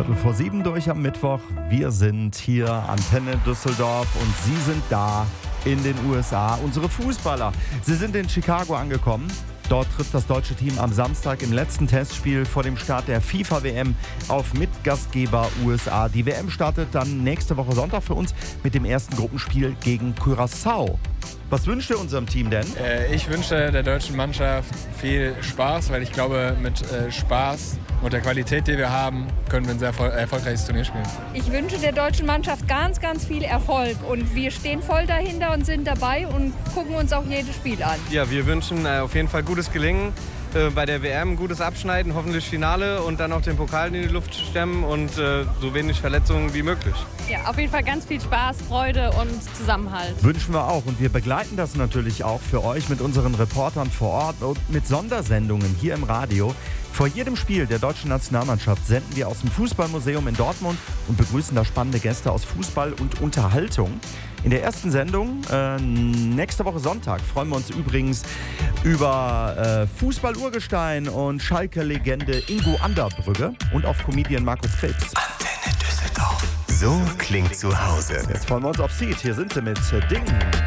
6:15 durch am Mittwoch. Wir sind hier Antenne Düsseldorf und Sie sind da in den USA. Unsere Fußballer, sie sind in Chicago angekommen. Dort trifft das deutsche Team am Samstag im letzten Testspiel vor dem Start der FIFA-WM auf Mitgastgeber USA. Die WM startet dann nächste Woche Sonntag für uns mit dem ersten Gruppenspiel gegen Curaçao. Was wünscht ihr unserem Team denn? Ich wünsche der deutschen Mannschaft viel Spaß, weil ich glaube, mit Spaß und der Qualität, die wir haben, können wir ein sehr erfolgreiches Turnier spielen. Ich wünsche der deutschen Mannschaft ganz, ganz viel Erfolg und wir stehen voll dahinter und sind dabei und gucken uns auch jedes Spiel an. Ja, wir wünschen auf jeden Fall gutes Gelingen bei der WM, gutes Abschneiden, hoffentlich Finale und dann auch den Pokal in die Luft stemmen und so wenig Verletzungen wie möglich. Ja, auf jeden Fall ganz viel Spaß, Freude und Zusammenhalt. Wünschen wir auch und wir begleiten das natürlich auch für euch mit unseren Reportern vor Ort und mit Sondersendungen hier im Radio. Vor jedem Spiel der deutschen Nationalmannschaft senden wir aus dem Fußballmuseum in Dortmund und begrüßen da spannende Gäste aus Fußball und Unterhaltung. In der ersten Sendung, nächste Woche Sonntag, freuen wir uns übrigens über Fußball-Urgestein und Schalke-Legende Ingo Anderbrügge und auf Comedian Markus Krebs. Antenne Düsseldorf. So klingt zu Hause. Jetzt freuen wir uns auf Seed. Hier sind sie mit Ding.